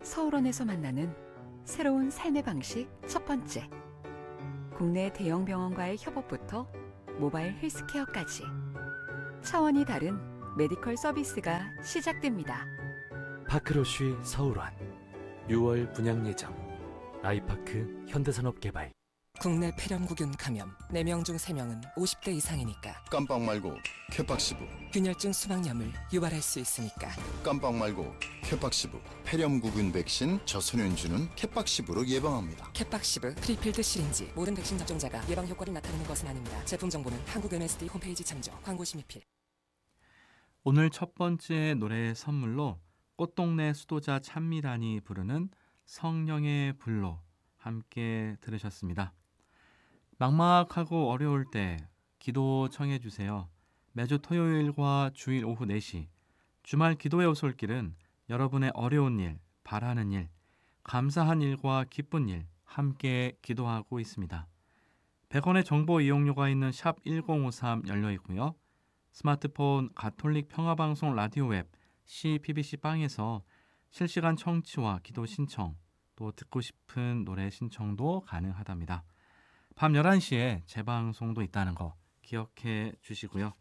서울원에서 만나는 새로운 삶의 방식 첫 번째. 국내 대형 병원과의 협업부터 모바일 헬스케어까지 차원이 다른 메디컬 서비스가 시작됩니다. 파크로쉬 서울원 6월 분양 예정. 아이파크 현대산업개발. 국내 폐렴구균 감염 4명 중 3명은 50대 이상이니까 깜빡 말고 캐팍시브. 균열증 수막염을 유발할 수 있으니까 깜빡 말고 캐팍시브. 폐렴구균 백신 저소년주는 캐팍시브로 예방합니다. 캣박시브 프리필드 시린지 모든 백신 접종자가 예방 효과를 나타내는 것은 아닙니다. 제품 정보는 한국 MSD 홈페이지 참조. 광고 심의필. 오늘 첫 번째 노래 선물로 꽃동네 수도자 찬미란이 부르는 성령의 불로 함께 들으셨습니다. 막막하고 어려울 때 기도 청해 주세요. 매주 토요일과 주일 오후 4시 주말 기도의 오솔길은 여러분의 어려운 일, 바라는 일, 감사한 일과 기쁜 일 함께 기도하고 있습니다. 100원의 정보 이용료가 있는 샵 1053 열려 있고요. 스마트폰 가톨릭 평화방송 라디오 앱 CBBC 빵에서 실시간 청취와 기도 신청, 또 듣고 싶은 노래 신청도 가능하답니다. 밤 11시에 재방송도 있다는 거 기억해 주시고요.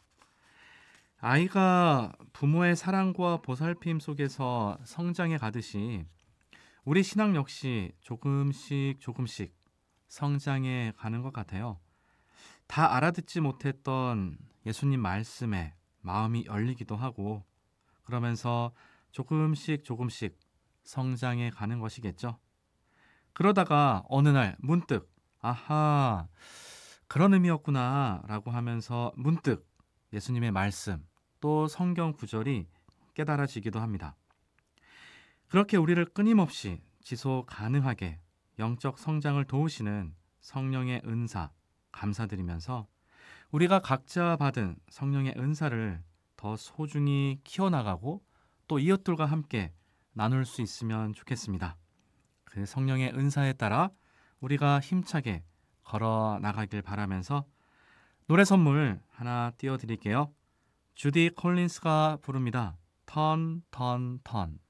아이가 부모의 사랑과 보살핌 속에서 성장해 가듯이 우리 신앙 역시 조금씩 성장해 가는 것 같아요. 다 알아듣지 못했던 예수님 말씀에 마음이 열리기도 하고 그러면서 조금씩 성장해 가는 것이겠죠. 그러다가 어느 날 문득 아하, 그런 의미였구나 라고 하면서 문득 예수님의 말씀 또 성경 구절이 깨달아지기도 합니다. 그렇게 우리를 끊임없이 지속 가능하게 영적 성장을 도우시는 성령의 은사 감사드리면서 우리가 각자 받은 성령의 은사를 더 소중히 키워나가고 또 이웃들과 함께 나눌 수 있으면 좋겠습니다. 그 성령의 은사에 따라 우리가 힘차게 걸어 나가길 바라면서 노래 선물 하나 띄워드릴게요. 주디 콜린스가 부릅니다. 턴.